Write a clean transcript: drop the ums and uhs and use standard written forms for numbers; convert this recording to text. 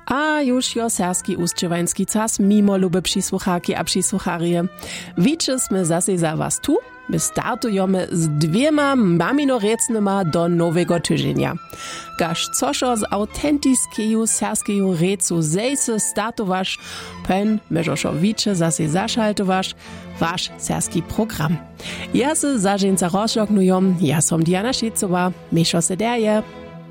A już jo serski ustřewański czas mimo lube przysłuchaki a przysłucharje. Wicze sme zase za was tu. My startujemy z 2 maminorecnyma do nowego tydzienia. Gaż coszo z autentiskeju serskeju recu zejse startowasz, pen meżoszo wicze zase zaszaltowasz wasz serski program. Ja se zażeńca rozżognujom, ja som Diana Šecowa, meszo se derje.